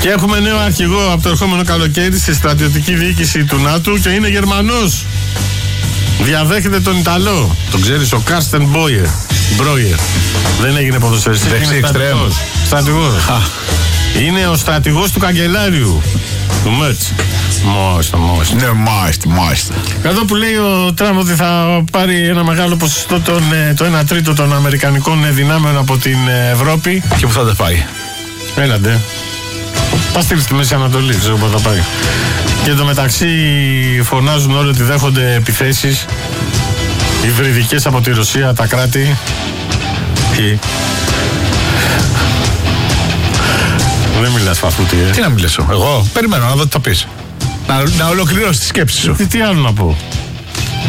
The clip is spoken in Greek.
Και έχουμε νέο αρχηγό από το ερχόμενο καλοκαίρι στη στρατιωτική διοίκηση του ΝΑΤΟ και είναι Γερμανός. Διαδέχεται τον Ιταλό. Τον ξέρεις, ο Κάρστεν Μπρόιερ. Δεν έγινε ποδοσφαιριστής. Δεξί εξτρέμ. Στρατηγός. Είναι ο στρατηγός του καγκελάριου. Του Μέτς. Μάλιστα. Ναι, μάλιστα. Εδώ που λέει ο Τραμπ ότι θα πάρει ένα μεγάλο ποσοστό το 1 τρίτο των αμερικανικών δυνάμεων από την Ευρώπη. Και που θα τα πάει. Έλαντε. Πας στη Μέση Ανατολή, ξέρω πού θα πάει. Και εντωμεταξύ φωνάζουν όλοι ότι δέχονται επιθέσεις υβριδικές από τη Ρωσία, τα κράτη. Δεν μιλάς Φαφούτη, Τι να μιλήσω, εγώ περιμένω να δω τι θα πεις. Να ολοκληρώσει τη σκέψη σου. Τι άλλο να πω.